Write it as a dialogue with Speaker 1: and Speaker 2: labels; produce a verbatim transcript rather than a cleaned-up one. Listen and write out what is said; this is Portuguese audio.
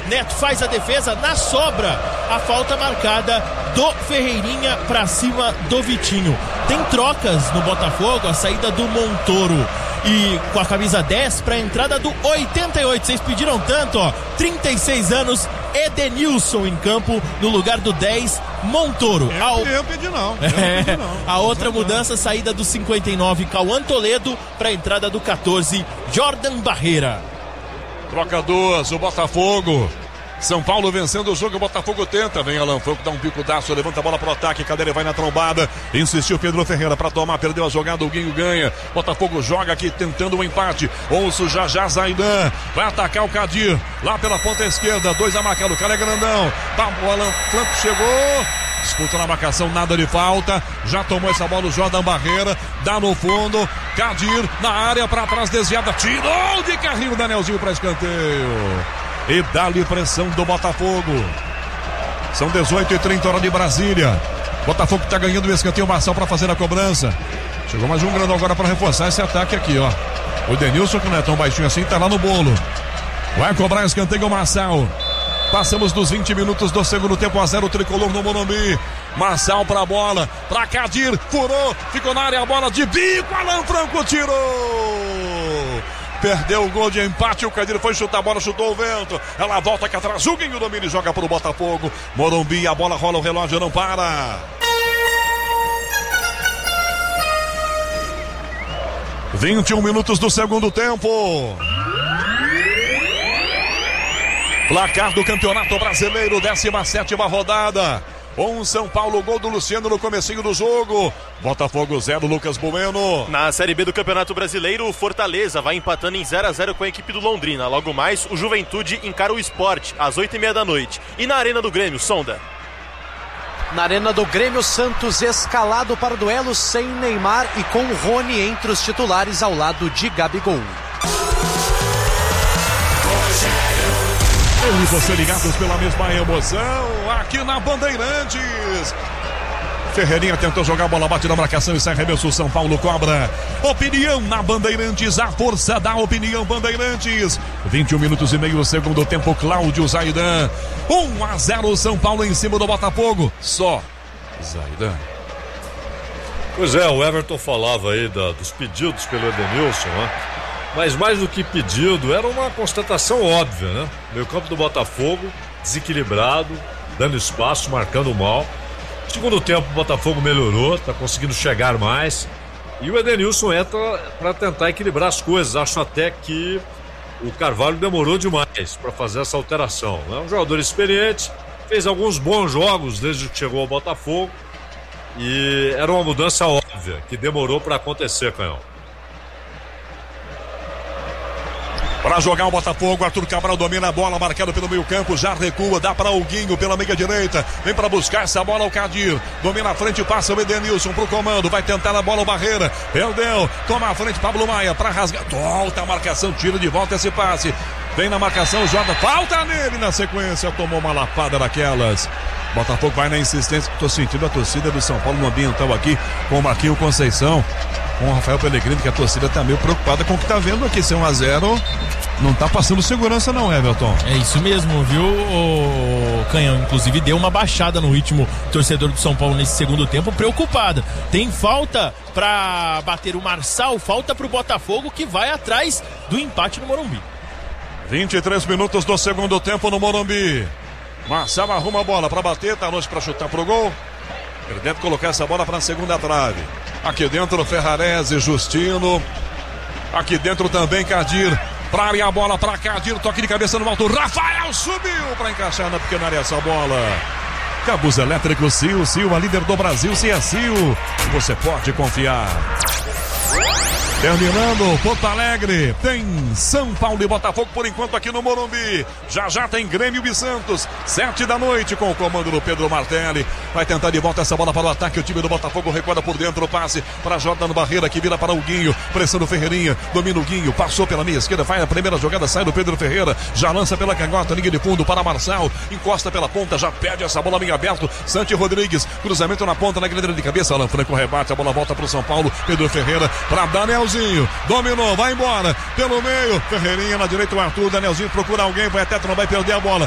Speaker 1: Neto faz a defesa, na sobra a falta marcada do Ferreirinha pra cima do Vitinho. Tem trocas no Botafogo, a saída do Montoro e com a camisa dez para a entrada do oitenta e oito. Vocês pediram tanto, ó, trinta e seis anos, Edenilson em campo no lugar do dez, Montoro.
Speaker 2: Eu,
Speaker 1: Ao...
Speaker 2: eu pedi não. Eu
Speaker 1: é,
Speaker 2: pedi não.
Speaker 1: A outra mudança, saída do cinquenta e nove, Cauã Toledo, para a entrada do catorze, Jordan Barreira.
Speaker 3: Troca duas, o Botafogo. São Paulo vencendo o jogo, o Botafogo tenta, vem Alan Franco, dá um bicudaço, levanta a bola pro ataque, Cadeira vai na trombada, insistiu Pedro Ferreira pra tomar, perdeu a jogada, o Guinho ganha, Botafogo joga aqui tentando um empate, ouço já já Zaidan, vai atacar o Kadir, lá pela ponta esquerda, dois a marcar, o cara é grandão, tá, o Alan Franco chegou, disputa na marcação, nada de falta, já tomou essa bola o Jordan Barreira, dá no fundo, Kadir na área, pra trás desviada, tirou de carrinho o Danielzinho pra escanteio. E dá-lhe pressão do Botafogo. São dezoito e trinta, hora de Brasília. Botafogo tá ganhando o escanteio, Marçal para fazer a cobrança. Chegou mais um grandão agora para reforçar esse ataque aqui, ó. O Denilson, que não é tão baixinho assim, tá lá no bolo. Vai cobrar escanteio o Marçal. Passamos dos vinte minutos do segundo tempo, a zero tricolor no Morumbi. Marçal pra bola, pra Kadir, furou, ficou na área, a bola de bico, Alan Franco tirou. Perdeu o gol de empate, o Cadir foi chutar a bola, chutou o vento. Ela volta aqui atrás, o Guinho domina e joga para o Botafogo. Morumbi, a bola rola, o relógio não para. vinte e um minutos do segundo tempo. Placar do Campeonato Brasileiro, décima sétima rodada. Um São Paulo, gol do Luciano no comecinho do jogo. Botafogo zero, Lucas Bueno.
Speaker 4: Na Série B do Campeonato Brasileiro, o Fortaleza vai empatando em zero a zero com a equipe do Londrina. Logo mais, o Juventude encara o Sport às oito e meia da noite. E na Arena do Grêmio, Sonda.
Speaker 5: Na Arena do Grêmio, Santos escalado para o duelo sem Neymar e com o Rony entre os titulares ao lado de Gabigol.
Speaker 3: Eu e você ligados pela mesma emoção, aqui na Bandeirantes. Ferreirinha tentou jogar a bola, bate na marcação e sai arremesso, São Paulo cobra. Opinião na Bandeirantes, a força da opinião Bandeirantes. vinte e um minutos e meio, segundo tempo, Cláudio Zaidan. um a zero São Paulo em cima do Botafogo. Só Zaidan.
Speaker 6: Pois é, o Everton falava aí da, dos pedidos pelo Edenilson, né? Mas mais do que pedido, era uma constatação óbvia, né? Meio campo do Botafogo, desequilibrado, dando espaço, marcando mal. Segundo tempo, o Botafogo melhorou, tá conseguindo chegar mais. E o Edenilson entra para tentar equilibrar as coisas. Acho até que o Carvalho demorou demais para fazer essa alteração. É um jogador experiente, fez alguns bons jogos desde que chegou ao Botafogo. E era uma mudança óbvia, que demorou para acontecer, Canhão.
Speaker 3: Para jogar o Botafogo, Arthur Cabral domina a bola, marcado pelo meio campo, já recua, dá para o Guinho pela meia direita, vem para buscar essa bola o Kadir, domina a frente, passa o Edenilson pro comando, vai tentar a bola o Barreira, perdeu, toma a frente Pablo Maia para rasgar, volta a marcação, tira de volta esse passe, vem na marcação, joga, falta nele na sequência, tomou uma lapada daquelas. Botafogo vai na insistência, tô sentindo a torcida do São Paulo no ambiental aqui, com o Marquinhos Conceição, com o Rafael Pellegrini, que a torcida tá meio preocupada com o que tá vendo aqui, ser um a zero, não tá passando segurança não, Everton.
Speaker 1: É isso mesmo, viu, o Canhão, inclusive deu uma baixada no ritmo torcedor do São Paulo nesse segundo tempo, preocupado. Tem falta pra bater o Marçal, falta pro Botafogo que vai atrás do empate no Morumbi.
Speaker 3: vinte e três minutos do segundo tempo no Morumbi. Marçal arruma a bola pra bater, tá longe pra chutar pro gol. Ele deve colocar essa bola pra segunda trave. Aqui dentro Ferrarese, Justino. Aqui dentro também Kadir. Pra área a bola pra Kadir, toque de cabeça no alto. Rafael subiu pra encaixar na pequena área essa bola. Cabos elétricos Sil, Sil, a líder do Brasil, se é Sil, você pode confiar. Terminando, Porto Alegre, tem São Paulo e Botafogo por enquanto aqui no Morumbi. Já já tem Grêmio e Santos, sete da noite com o comando do Pedro Martelli. Vai tentar de volta essa bola para o ataque, o time do Botafogo recuada por dentro, o passe para Jordan Barreira que vira para o Guinho, pressão do Ferreirinha, domina o Guinho, passou pela meia esquerda, vai a primeira jogada, sai do Pedro Ferreira, já lança pela canhota, linha de fundo para Marçal, encosta pela ponta, já perde essa bola meio aberto, Santi Rodrigues, cruzamento na ponta, na grande de cabeça, Alan Franco rebate, a bola volta para o São Paulo, Pedro Ferreira para Daniel dominou, vai embora, pelo meio, Ferreirinha na direita, o Arthur, Danielzinho procura alguém, vai até, não vai perder a bola,